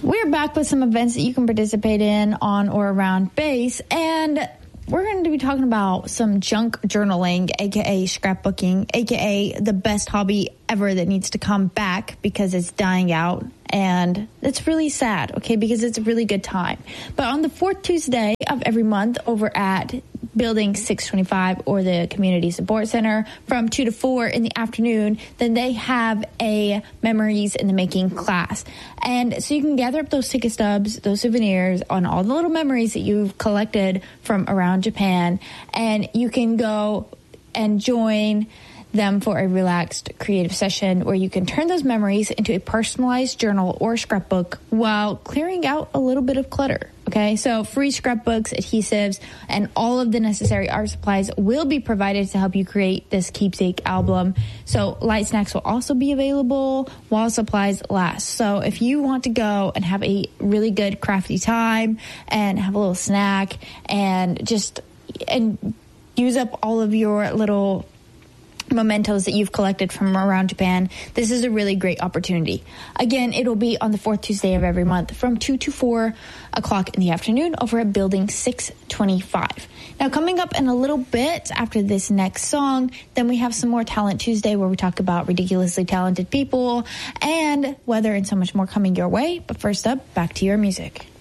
We're back with some events that you can participate in on or around base, and we're going to be talking about some junk journaling, aka scrapbooking, aka the best hobby ever that needs to come back because it's dying out. And it's really sad, okay, because it's a really good time. But on the fourth Tuesday of every month over at Building 625 or the Community Support Center from 2 to 4 in the afternoon, then they have a Memories in the Making class. And so you can gather up those ticket stubs, those souvenirs on all the little memories that you've collected from around Japan, and you can go and join them for a relaxed creative session where you can turn those memories into a personalized journal or scrapbook while clearing out a little bit of clutter. Okay, so free scrapbooks, adhesives, and all of the necessary art supplies will be provided to help you create this keepsake album. So light snacks will also be available while supplies last. So if you want to go and have a really good crafty time and have a little snack and use up all of your little mementos that you've collected from around Japan, this is a really great opportunity. Again, it'll be on the fourth Tuesday of every month from 2 to 4 o'clock in the afternoon over at Building 625. Now, coming up in a little bit after this next song, then we have some more Talent Tuesday where we talk about ridiculously talented people and weather and so much more coming your way. But first up, back to your music.